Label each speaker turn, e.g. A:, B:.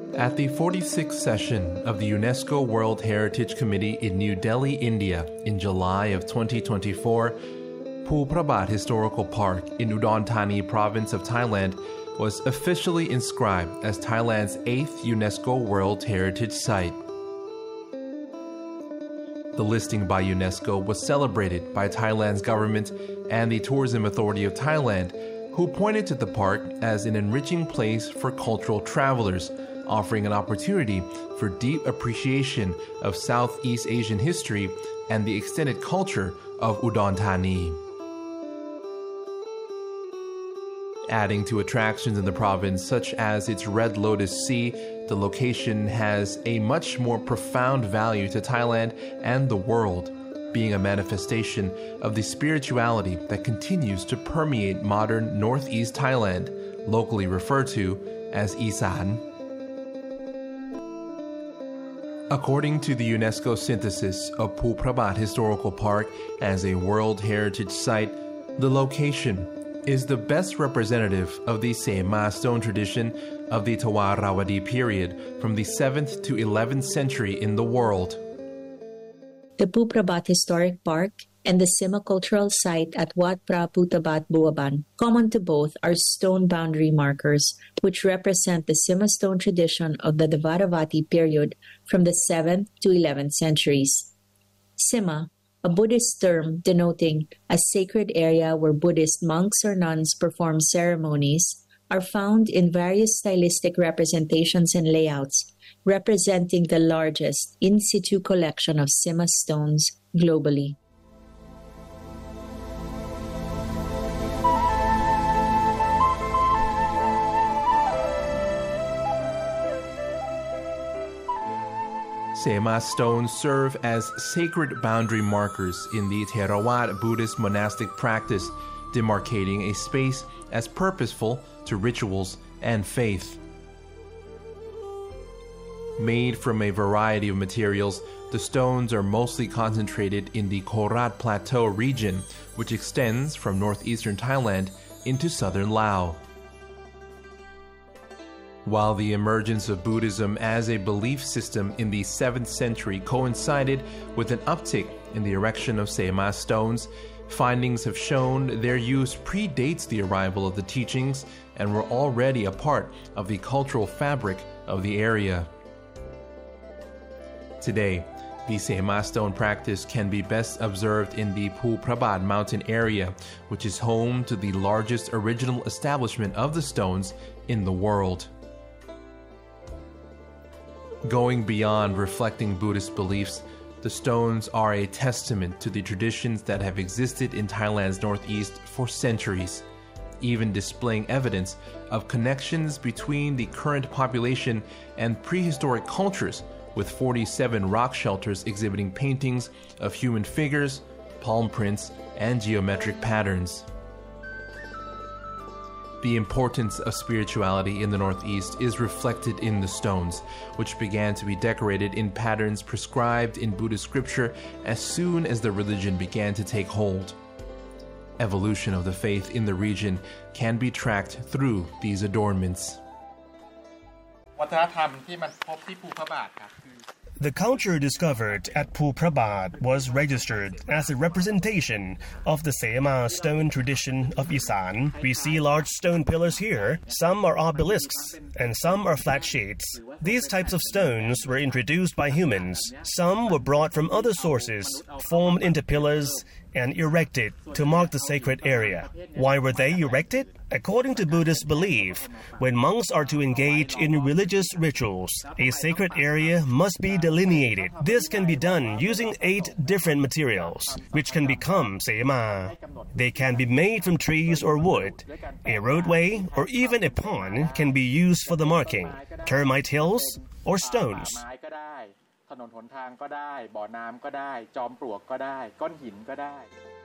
A: At the 46th session of the UNESCO World Heritage Committee in New Delhi, India, in July of 2024, Phou Prabhat Historical Park in Udon Thani province of Thailand was officially inscribed as Thailand's 8th UNESCO World Heritage Site. The listing by UNESCO was celebrated by Thailand's government and the Tourism Authority of Thailand, who pointed to the park as an enriching place for cultural travelers, offering an opportunity for deep appreciation of Southeast Asian history and the extended culture of Udon Thani. Adding to attractions in the province, such as its Red Lotus Sea, the location has a much more profound value to Thailand and the world, being a manifestation of the spirituality that continues to permeate modern Northeast Thailand, locally referred to as Isan. According to the UNESCO synthesis of Phou Prabhat Historical Park as a World Heritage Site, the location is the best representative of the Sema stone tradition of the Tawarawadi period from the 7th to 11th century in the world.
B: The Phou Prabhat Historic Park and the Sema Cultural Site at Wat Phra Phuthabat Buaban, common to both, are stone boundary markers which represent the Sema stone tradition of the Dvaravati period from the 7th to 11th centuries. Sema, a Buddhist term denoting a sacred area where Buddhist monks or nuns perform ceremonies, are found in various stylistic representations and layouts, representing the largest in situ collection of Sema stones globally.
A: Sema stones serve as sacred boundary markers in the Theravada Buddhist monastic practice, demarcating a space as purposeful to rituals and faith. Made from a variety of materials, the stones are mostly concentrated in the Korat Plateau region, which extends from northeastern Thailand into southern Laos. While the emergence of Buddhism as a belief system in the 7th century coincided with an uptick in the erection of Sema stones, findings have shown their use predates the arrival of the teachings and were already a part of the cultural fabric of the area. Today, the Sema stone practice can be best observed in the Phou Prabhat mountain area, which is home to the largest original establishment of the stones in the world. Going beyond reflecting Buddhist beliefs, the stones are a testament to the traditions that have existed in Thailand's northeast for centuries, even displaying evidence of connections between the current population and prehistoric cultures, with 47 rock shelters exhibiting paintings of human figures, palm prints, and geometric patterns. The importance of spirituality in the Northeast is reflected in the stones, which began to be decorated in patterns prescribed in Buddhist scripture as soon as the religion began to take hold. Evolution of the faith in the region can be tracked through these adornments.
C: The culture discovered at Phou Prabhat was registered as a representation of the Sema stone tradition of Isan. We see large stone pillars here. Some are obelisks and some are flat sheets. These types of stones were introduced by humans. Some were brought from other sources, formed into pillars, and erected to mark the sacred area. Why were they erected? According to Buddhist belief, when monks are to engage in religious rituals, a sacred area must be delineated. This can be done using 8 different materials, which can become Sema. They can be made from trees or wood. A roadway or even a pond can be used for the marking, termite hills or stones.
D: ถนนหนทางก็ได้บ่อน้ำก็ได้จอมปลวกก็ได้ก้อนหินก็ได้